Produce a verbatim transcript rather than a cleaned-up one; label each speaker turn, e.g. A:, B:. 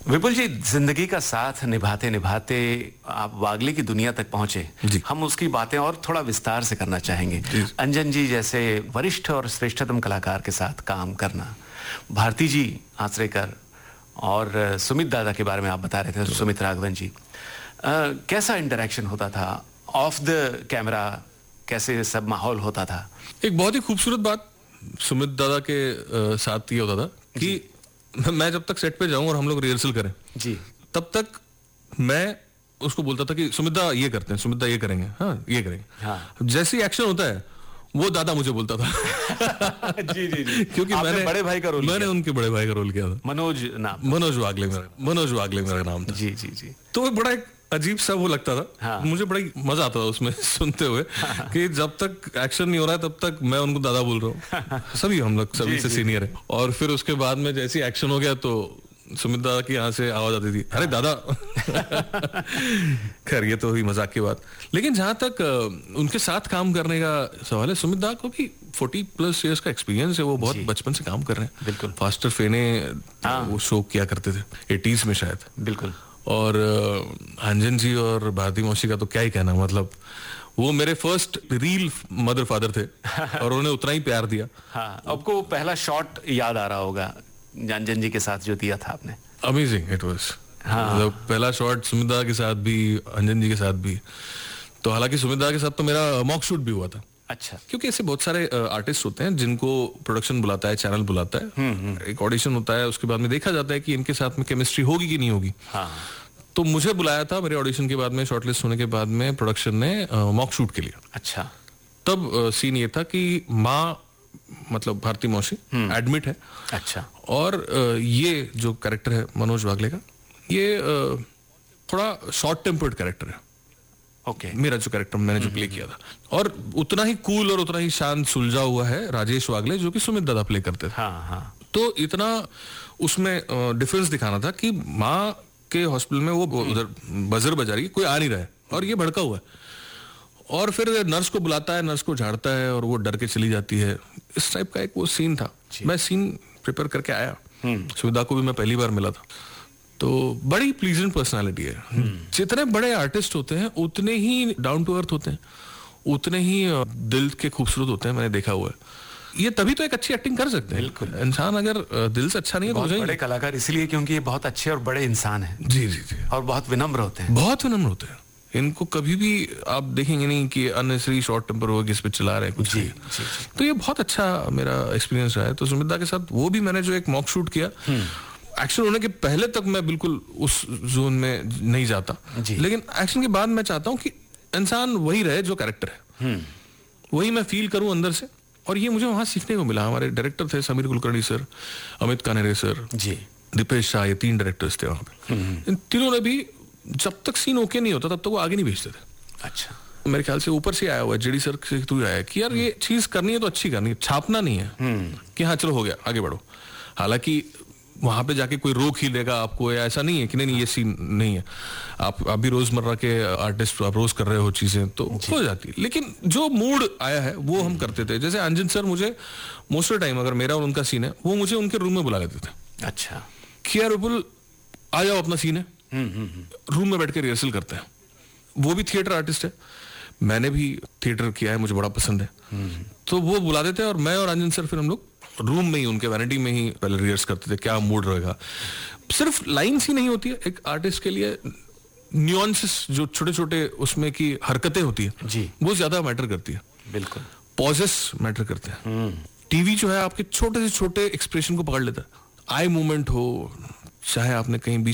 A: विपुल जी, जिंदगी का साथ निभाते निभाते आप वागले की दुनिया तक पहुंचे। हम उसकी बातें और थोड़ा विस्तार से करना चाहेंगे। अंजन जी जैसे वरिष्ठ और श्रेष्ठतम कलाकार के साथ काम करना, भारती जी आचरेकर और सुमित दादा के बारे में आप बता रहे थे, सुमित राघवन जी, आ, कैसा इंटरेक्शन होता था ऑफ द कैमरा, कैसे सब माहौल होता था?
B: एक बहुत ही खूबसूरत बात सुमित दादा के आ, साथ ये होता था कि मैं जब तक सेट पे जाऊं और हम लोग रिहर्सल करें
A: जी,
B: तब तक मैं उसको बोलता था कि सुमिता ये करते हैं, सुमिता ये करेंगे, हाँ ये करेंगे।
A: हाँ।
B: जैसे ही एक्शन होता है वो दादा मुझे बोलता था।
A: जी जी जी।
B: क्योंकि मैंने
A: बड़े भाई का रोल
B: मैंने उनके बड़े भाई का रोल किया था।
A: मनोज नाम,
B: मनोज वागले मेरा मनोज वागले मेरा नाम था।
A: जी जी जी।
B: तो वो बड़ा एक अजीब सा वो लगता था।
A: हाँ।
B: मुझे बड़ा मजा आता था उसमें सुनते हुए। हाँ। कि जब तक एक्शन नहीं हो रहा है तब तक मैं उनको दादा बोल रहा हूँ। सभी हम लोग सभी से सीनियर है। और फिर उसके बाद में जैसे एक्शन हो गया तो सुमित दादा की यहाँ से आवाज आती थी, अरे दादा। खैर ये तो हुई मजाक की बात। लेकिन जहां तक उनके साथ काम करने का सवाल है, सुमित दादा को भी चालीस प्लस इयर्स का एक्सपीरियंस है। वो बहुत बचपन से काम कर रहे हैं।
A: बिल्कुल।
B: फास्टर फेने वो शो किया करते थे एटीज में शायद।
A: बिल्कुल।
B: और अंजन जी और भारती मौसी का तो क्या ही कहना, मतलब वो मेरे फर्स्ट रील मदर फादर थे और उन्होंने उतना ही प्यार दिया।
A: हाँ, आपको पहला शॉट याद आ रहा होगा अंजन जी के साथ जो दिया था आपने?
B: Amazing it was.
A: हाँ।
B: मतलब पहला शॉट सुमित दादा के साथ भी, अंजन जी के साथ भी। तो हालांकि सुमित दादा के साथ तो मेरा मॉक शूट भी हुआ था।
A: अच्छा।
B: क्योंकि ऐसे बहुत सारे आर्टिस्ट होते हैं जिनको प्रोडक्शन बुलाता है, चैनल बुलाता है, एक ऑडिशन होता है, उसके बाद में देखा जाता है कि इनके साथ में केमिस्ट्री होगी कि नहीं होगी।
A: हाँ।
B: तो मुझे बुलाया था मेरे ऑडिशन के बाद में, शॉर्टलिस्ट होने के बाद में प्रोडक्शन ने मॉक शूट के लिए।
A: अच्छा।
B: तब सीन ये था कि माँ मतलब भारती मौसी एडमिट है।
A: अच्छा।
B: और ये जो कैरेक्टर है मनोज वागले का, ये थोड़ा शॉर्ट टेम्पर्ड कैरेक्टर है।
A: ओके।
B: मेरा जो कैरेक्टर मैंने जो प्ले किया था, और उतना ही कूल और उतना ही शांत सुलझा हुआ है राजेश वागले, जो कि सुमित दादा प्ले करते थे।
A: हाँ हाँ।
B: तो इतना उसमें डिफरेंस दिखाना था कि माँ के हॉस्पिटल में वो उधर बजर बजा रही है, कोई आ नहीं रहा है और ये भड़का हुआ है, और फिर नर्स को बुलाता है, नर्स को झाड़ता है और वो डर के चली जाती है। इस टाइप का एक वो सीन था। मैं सीन प्रिपेयर करके आया, सुविधा को भी मैं पहली बार मिला था। तो बड़ी प्लीजेंट पर्सनालिटी है। जितने बड़े आर्टिस्ट होते हैं उतने ही डाउन टू अर्थ होते हैं, उतने ही दिल के खूबसूरत होते हैं, मैंने देखा हुआ है। ये तभी तो एक अच्छी एक्टिंग कर सकते हैं।
A: बिल्कुल।
B: इंसान अगर दिल से अच्छा नहीं है तो
A: बहुत बड़े कलाकार इसलिए क्योंकि ये बहुत अच्छे और बड़े इंसान हैं।
B: जी जी जी।
A: और बहुत विनम्र होते हैं।
B: बहुत विनम्र होते हैं। इनको कभी भी आप देखेंगे नहीं कि अननेसेसरी शॉर्ट टेम्पर हो किस पे चला रहे हैं कुछ।
A: जी, जी, जी।
B: तो ये बहुत अच्छा मेरा एक्सपीरियंस रहा है। तो सुमित दा के साथ वो भी मैंने जो एक मॉक शूट किया, एक्शन होने के पहले तक मैं बिल्कुल उस जोन में नहीं जाता, लेकिन एक्शन के बाद मैं चाहता हूँ कि इंसान वही रहे जो कैरेक्टर है, वही मैं फील करूं अंदर से। और ये मुझे वहां सीखने को मिला। हमारे डायरेक्टर थे समीर कुलकर्णी सर, अमित कानेरे सर,
A: जी,
B: दीपेश शाह, ये तीन डायरेक्टर्स थे वहां पे। इन तीनों ने भी जब तक सीन ओके नहीं होता तब तक वो आगे नहीं भेजते थे।
A: अच्छा।
B: मेरे ख्याल से ऊपर से आया हुआ है, जेडी सर से तू आया कि यार ये चीज करनी है तो अच्छी करनी है, छापना नहीं है कि हाँ चलो हो गया आगे बढ़ो। हालांकि वहां पे जाके कोई रोक ही देगा आपको, या ऐसा नहीं है कि नहीं नहीं ये सीन नहीं है। आप आप भी रोजमर्रा के आर्टिस्ट, आप रोज कर रहे हो चीजें तो हो जाती है, लेकिन जो मूड आया है वो हम करते थे। जैसे अंजन सर मुझे मोस्ट ऑफ टाइम अगर मेरा और उनका सीन है, वो मुझे उनके रूम में बुला लेते थे।
A: अच्छा।
B: कि यार विपुल आ जाओ, अपना सीन है, रूम में बैठ के रिहर्सल करते हैं। वो भी थिएटर आर्टिस्ट है, मैंने भी थिएटर किया है, मुझे बड़ा पसंद है। तो वो बुला देते हैं और मैं और अंजन सर फिर हम लोग रूम में ही उनके वैनिटी में ही पहले रिहर्स करते थे, क्या मूड रहेगा। सिर्फ लाइन्स ही नहीं होती है एक आर्टिस्ट के लिए, न्यूएंसेस जो छोटे छोटे उसमें की हरकतें होती है
A: जी,
B: वो ज्यादा मैटर करती है।
A: बिल्कुल।
B: पॉजेस मैटर करते हैं। टीवी जो है आपके छोटे से छोटे एक्सप्रेशन को पकड़ लेता है। आई मूवमेंट हो, चाहे आपने कहीं बीच